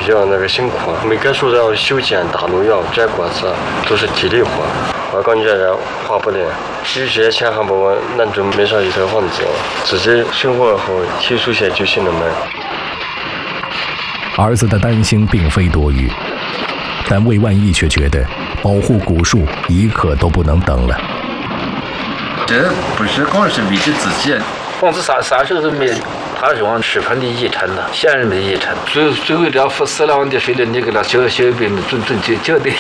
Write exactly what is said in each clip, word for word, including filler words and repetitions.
比较那个辛苦，每个树都要修剪、打农药、摘果子，都是体力活。我感觉人花不来，这些钱还不我那就没啥一套房子，自己生活后提出些就行了嘛。 儿子的担心并非多余，但魏万义却觉得保护古树一刻都不能等了。 这不是光是为了自己，房子啥啥时候没，他是往市场的遗产呢，现人的遗产，最最后了付四两的税的，你给他小小兵准准就交代。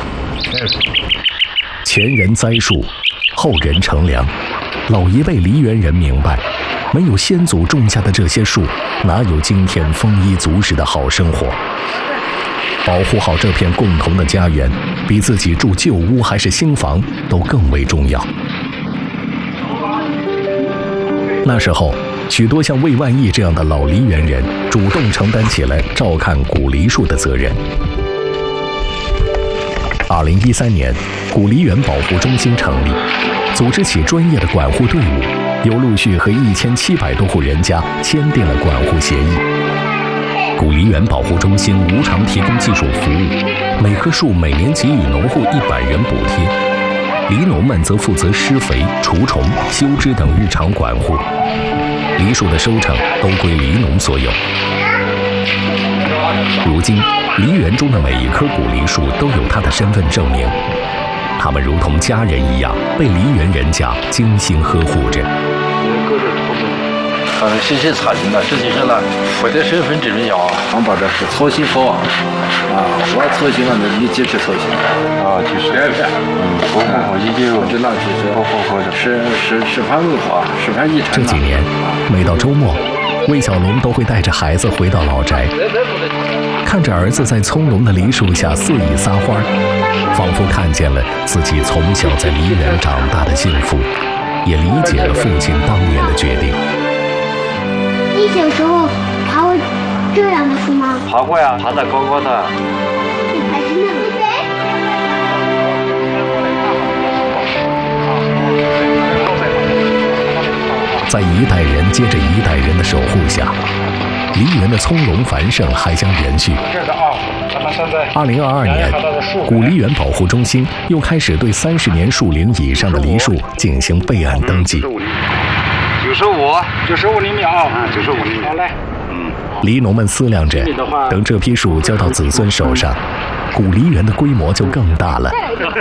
前人栽树，后人乘凉。老一辈梨园人明白，没有先祖种下的这些树，哪有今天丰衣足食的好生活？保护好这片共同的家园，比自己住旧屋还是新房都更为重要。那时候，许多像魏万义这样的老梨园人主动承担起了照看古梨树的责任。二零一三年，古梨园保护中心成立，组织起专业的管护队伍，又陆续和一千七百多户人家签订了管护协议。古梨园保护中心无偿提供技术服务，每棵树每年给予农户一百元补贴，梨农们则负责施肥、除虫、修枝等日常管护，梨树的收成都归梨农所有。如今，梨园中的每一棵古梨树都有它的身份证明，它们如同家人一样，被梨园人家精心呵护着。 呃，谢谢查询了，这就是了，获得身份证明要，我把这是操心好啊，啊，我操心了，那你继续操心啊，就是这样，嗯，好好好，一定要， 就那就是好好好的，是是是盘文化，是盘遗产。 这几年，每到周末，魏小龙都会带着孩子回到老宅，看着儿子在葱茏的梨树下肆意撒欢，仿佛看见了自己从小在梨园长大的幸福，也理解了父亲当年的决定。 你小时候爬过这样的树吗？ 爬过呀，爬得高高的。 你还是那个。 在一代人接着一代人的守护下，梨园的葱茏繁盛还将延续。二零二二年，古梨园保护中心又开始对三十年树龄以上的梨树进行备案登记。 九十五，九十五厘米啊，九十五厘米。好嘞。 嗯。梨农们思量着，等这批树交到子孙手上，古梨园的规模就更大了。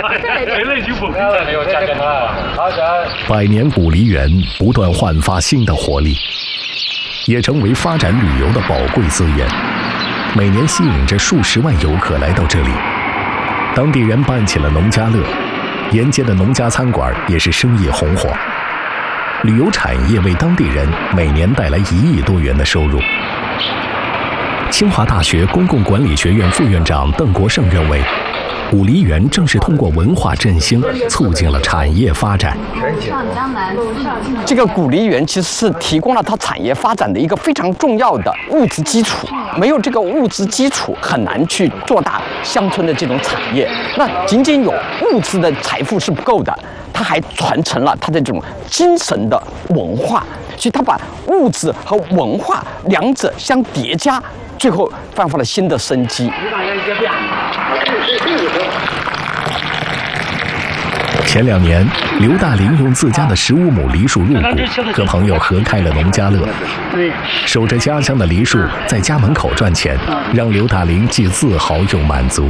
百年古梨园不断焕发新的活力，也成为发展旅游的宝贵资源，每年吸引着数十万游客来到这里。当地人办起了农家乐，沿街的农家餐馆也是生意红火。旅游产业为当地人每年带来一亿多元的收入。清华大学公共管理学院副院长邓国胜认为，古梨园正是通过文化振兴，促进了产业发展。 这个古梨园其实是提供了它产业发展的一个非常重要的物质基础，没有这个物质基础，很难去做大乡村的这种产业。那仅仅有物质的财富是不够的，它还传承了它的这种精神的文化，所以它把物质和文化两者相叠加，最后焕发了新的生机。 前两年，刘大林用自家的十五亩梨树入股，和朋友合开了农家乐，守着家乡的梨树，在家门口赚钱，让刘大林既自豪又满足。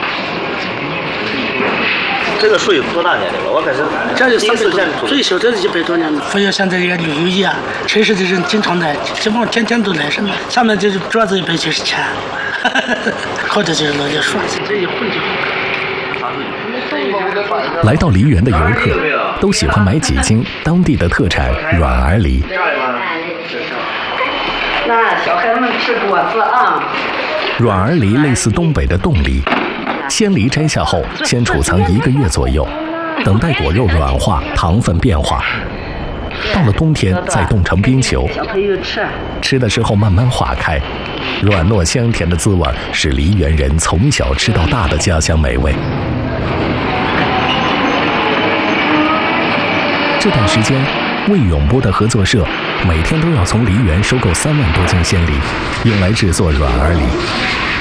这个树有多大年龄了？我可是这就三百多，最小的一百多年了。佛教现在也旅游业，城市的人经常来，基本上天天都来什么。下面就是桌子一百九十钱，靠的就是老家说，这一混就。 来到梨园的游客都喜欢买几斤当地的特产软儿梨。 那小孩们吃果子啊。 软儿梨类似东北的冻梨，鲜梨摘下后先储藏一个月左右，等待果肉软化，糖分变化。到了冬天再冻成冰球，吃的时候慢慢化开，软糯香甜的滋味是梨园人从小吃到大的家乡美味。这段时间，魏永波的合作社每天都要从梨园收购三万多斤鲜梨，用来制作软儿梨。